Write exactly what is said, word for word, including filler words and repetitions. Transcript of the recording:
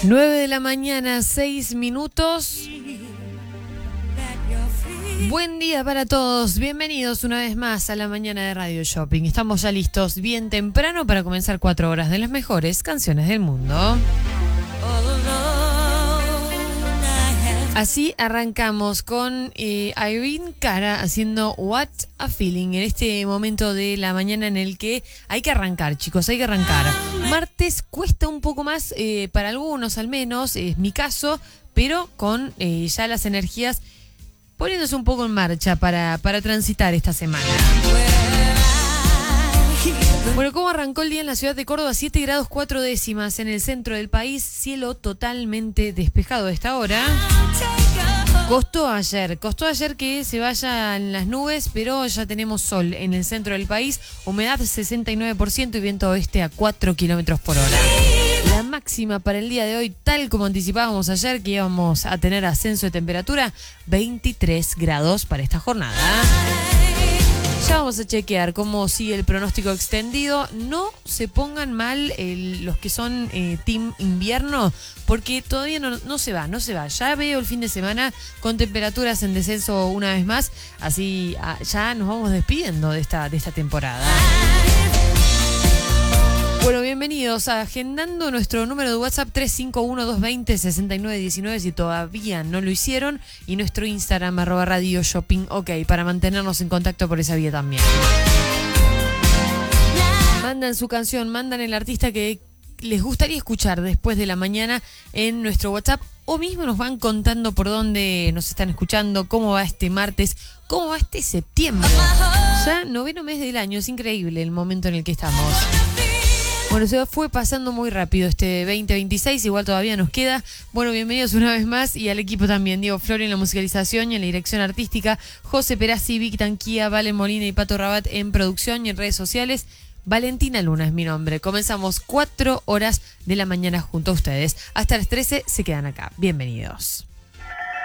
nueve de la mañana, seis minutos. Buen día para todos, bienvenidos una vez más a la mañana de Radio Shopping. Estamos ya listos bien temprano para comenzar cuatro horas de las mejores canciones del mundo. Así arrancamos con eh, Irene Cara haciendo What a Feeling en este momento de la mañana en el que hay que arrancar, chicos, hay que arrancar. Martes cuesta un poco más, eh, para algunos al menos, es mi caso, pero con eh, ya las energías poniéndose un poco en marcha para, para transitar esta semana. Bueno, ¿cómo arrancó el día en la ciudad de Córdoba? siete grados cuatro décimas en el centro del país, cielo totalmente despejado a esta hora. Costó ayer, costó ayer que se vayan las nubes, pero ya tenemos sol en el centro del país, humedad sesenta y nueve por ciento y viento oeste a cuatro kilómetros por hora. La máxima para el día de hoy, tal como anticipábamos ayer, que íbamos a tener ascenso de temperatura, veintitrés grados para esta jornada. Ya vamos a chequear cómo sigue el pronóstico extendido. No se pongan mal el, los que son eh, team invierno, porque todavía no, no se va, no se va. Ya veo el fin de semana con temperaturas en descenso una vez más, así ah, ya nos vamos despidiendo de esta, de esta temporada. Bueno, bienvenidos a Agendando, nuestro número de WhatsApp tres cinco uno, dos dos cero, seis nueve uno nueve si todavía no lo hicieron, y nuestro Instagram arroba Radio Shopping OK para mantenernos en contacto por esa vía también. Mandan su canción, mandan el artista que les gustaría escuchar después de la mañana en nuestro WhatsApp, o mismo nos van contando por dónde nos están escuchando, cómo va este martes, cómo va este septiembre. Ya noveno mes del año, es increíble el momento en el que estamos. Bueno, se fue pasando muy rápido este veinte veintiséis, igual todavía nos queda. Bueno, bienvenidos una vez más, y al equipo también, Diego Flori en la musicalización y en la dirección artística, José Perazzi, Vic Tanquía, Valen Molina y Pato Rabat en producción y en redes sociales. Valentina Luna es mi nombre. Comenzamos cuatro horas de la mañana junto a ustedes. Hasta las trece se quedan acá. Bienvenidos.